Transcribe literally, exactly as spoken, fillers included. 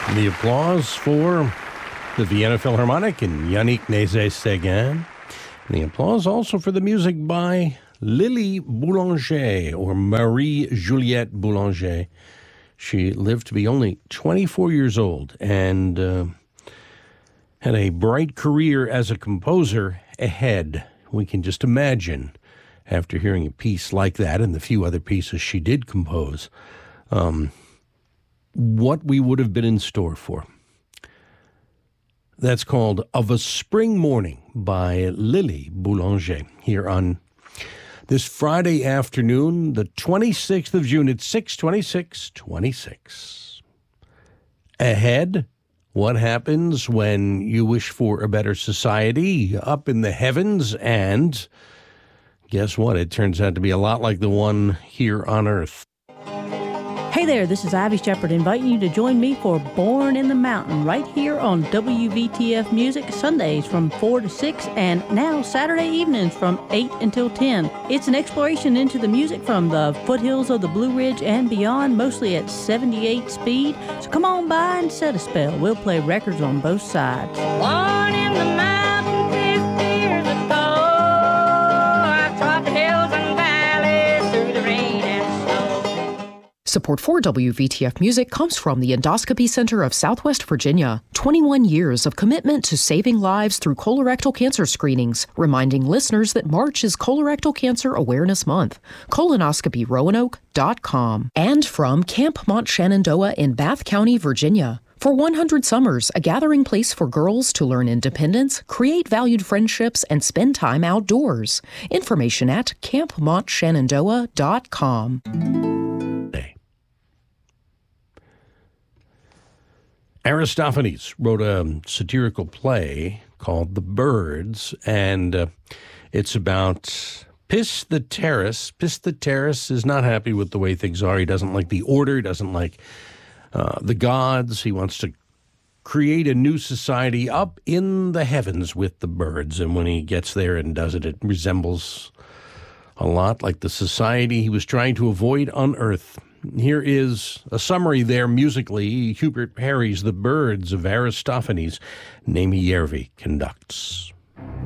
The applause for the Vienna Philharmonic and Yannick Nézet-Séguin. The applause also for the music by Lily Boulanger, or Marie-Juliette Boulanger. She lived to be only twenty-four years old and uh, had a bright career as a composer ahead. We can just imagine, after hearing a piece like that and the few other pieces she did compose, um, what we would have been in store for. That's called Of a Spring Morning by Lily Boulanger, here on this Friday afternoon, the twenty-sixth of June at six twenty-six twenty-six. Ahead, what happens when you wish for a better society up in the heavens, and guess what? It turns out to be a lot like the one here on Earth. Hey there, this is Ivy Shepherd inviting you to join me for Born in the Mountain right here on W V T F Music, Sundays from four to six, and now Saturday evenings from eight until ten. It's an exploration into the music from the foothills of the Blue Ridge and beyond, mostly at seventy-eight speed. So come on by and set a spell. We'll play records on both sides. Born in the mountain fifty years ago, I trod the hills and valleys through the rain and snow. Support for W V T F Music comes from the Endoscopy Center of Southwest Virginia. twenty-one years of commitment to saving lives through colorectal cancer screenings, reminding listeners that March is Colorectal Cancer Awareness Month. colonoscopy roanoke dot com. And from Camp Mont Shenandoah in Bath County, Virginia. For one hundred Summers, a gathering place for girls to learn independence, create valued friendships, and spend time outdoors. Information at camp mont shenandoah dot com. Aristophanes wrote a satirical play called The Birds, and uh, it's about Pistheterus. Pistheterus is not happy with the way things are. He doesn't like the order, doesn't like uh, the gods. He wants to create a new society up in the heavens with the birds, and when he gets there and does it, it resembles a lot like the society he was trying to avoid on Earth. Here is a summary there musically. Hubert Parry's The Birds of Aristophanes. Nemi Järvi conducts.